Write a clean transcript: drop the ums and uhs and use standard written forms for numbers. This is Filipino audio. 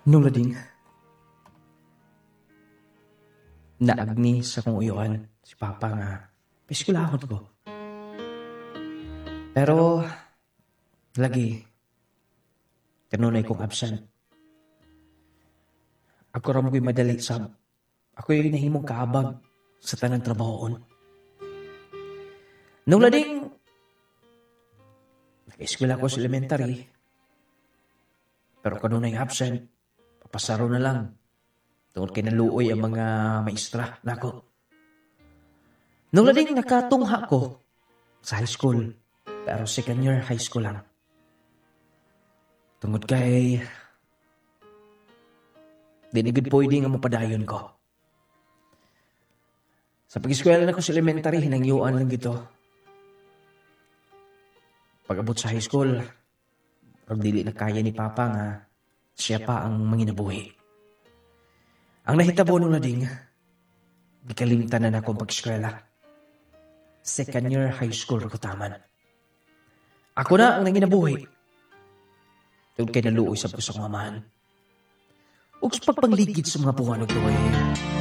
Nung lading, naagni sa kong uyuan si Papa nga piskulahon ko. Pero, lagi, kanunay kong absent. Ako ram ko'y madali sab. Ako'y nahimong kaabag sa tanang trabahoon. Nung lading, nag-eskwela ko sa elementary. Pero kanunay absent, papasaro na lang. Tungkol kay naluoy ang mga maestra nako. Nung lading nakatungha ko sa high school, pero second year high school lang. Tungod kay dinigid pwede nga mapadayon ko. Sa pag-eskwela na ko sa elementary, hinangyuan lang gito. Pag-abot sa high school, pag dili na kaya ni Papa nga siya pa ang manginabuhi. Ang nahitabo nung lading, di kalimtan na akong pag-eskwela. Second year high school ko taman. Ako na ang nanginabuhi. Tungkol kay naluoy sa kusang mamahan. Ug sa pagpangligid sa mga buwan og duway.